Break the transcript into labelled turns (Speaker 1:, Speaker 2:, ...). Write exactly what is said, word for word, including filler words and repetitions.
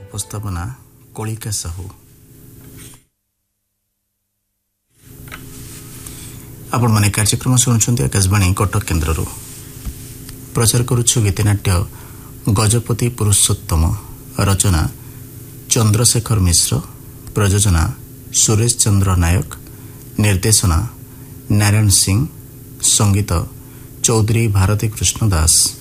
Speaker 1: उपस्थापना कलिका साहू। आपण माने कार्यक्रम शुणुछन्ती आकाशवाणी कटक केन्द्ररू। प्रचार करुछु गीतनाट्य गजपति पुरुषोत्तम। रचना चंद्रशेखर मिश्र। प्रयोजना सुरेश चंद्र नायक। निर्देशना नारायण सिंह। संगीत चौधरी भारती कृष्ण दास।